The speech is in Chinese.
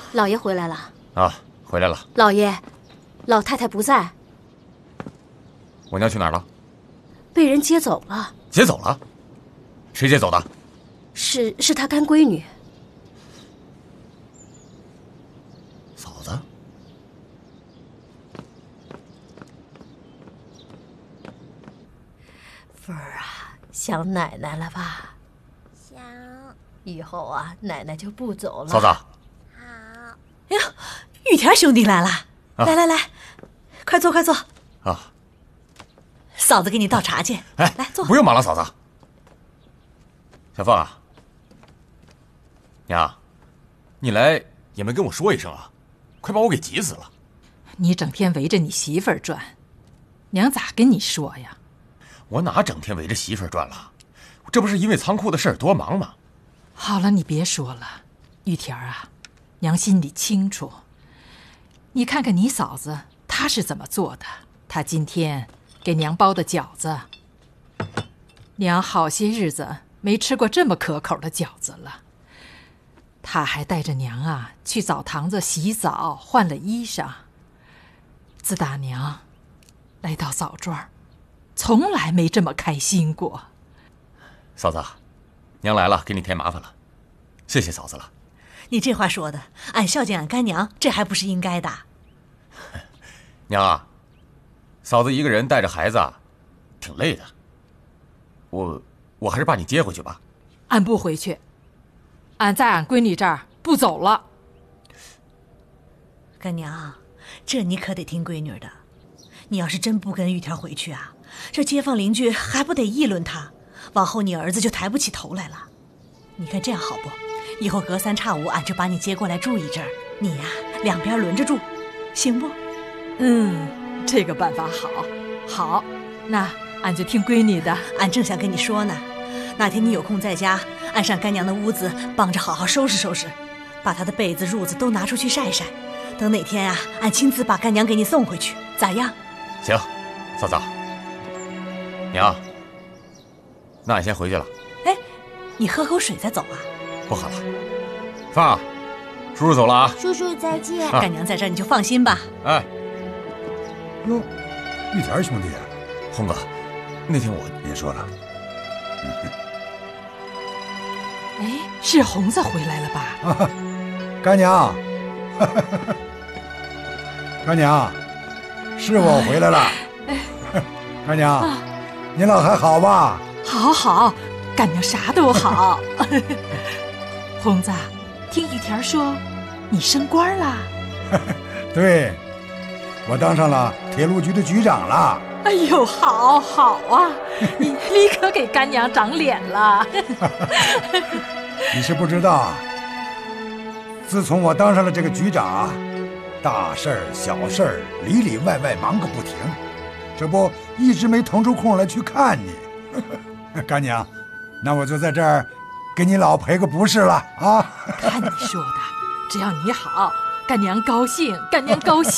老爷回来了。 啊，回来了。 老爷，老太太不在。 我娘去哪儿了？ 被人接走了。 接走了？谁接走的？ 是她干闺女。 嫂子。 凤儿啊，想奶奶了吧？ 想。 以后啊，奶奶就不走了。 嫂子。 好。 哎呀，玉田兄弟来了！来，快坐快坐。 啊。 嫂子给你倒茶去。 哎， 来坐。 不用忙了，嫂子。小凤啊，娘，你来也没跟我说一声啊，快把我给急死了。 你整天围着你媳妇儿转，娘咋跟你说呀？ 我哪整天围着媳妇儿转了？这不是因为仓库的事儿多忙吗？ 好了，你别说了，玉田啊，娘心里清楚。你看看你嫂子，她是怎么做的？她今天给娘包的饺子，娘好些日子没吃过这么可口的饺子了。她还带着娘啊去澡堂子洗澡，换了衣裳。自打娘来到枣庄，从来没这么开心过。 嫂子，娘来了，给你添麻烦了，谢谢嫂子了。 你这话说的，俺孝敬俺干娘，这还不是应该的？ 娘啊，嫂子一个人带着孩子啊，挺累的。我还是把你接回去吧。 俺不回去，俺在俺闺女这儿不走了。 干娘，这你可得听闺女的。你要是真不跟玉田回去啊，这街坊邻居还不得议论他？往后你儿子就抬不起头来了。你看这样好不？以后隔三差五俺就把你接过来住一阵儿，你呀两边轮着住，行不？ 这个办法好。好，那俺就听闺女的。 俺正想跟你说呢，哪天你有空在家，俺上干娘的屋子帮着好好收拾收拾，把她的被子褥子都拿出去晒晒。等哪天啊，俺亲自把干娘给你送回去，咋样？ 行，嫂子。娘，那俺先回去了。 哎，你喝口水再走啊。 不好了，凤儿，叔叔走了啊。 叔叔再见。 干娘在这儿你就放心吧。 哎， 哟，玉田兄弟啊， 红哥，那天我别说了。 哎，是红子回来了吧？ 干娘，干娘，是我回来了。干娘，您老还好吧？ 好，干娘啥都好。红子，听玉田说你升官了。 对，我当上了铁路局的局长了。 哎呦，好啊，你立刻给干娘长脸了。 你是不知道，自从我当上了这个局长啊，大事儿小事儿里里外外忙个不停，这不一直没腾出空来去看你。干娘，那我就在这儿给你老赔个不是了啊。 看你说的，只要你好，干娘高兴，干娘高兴。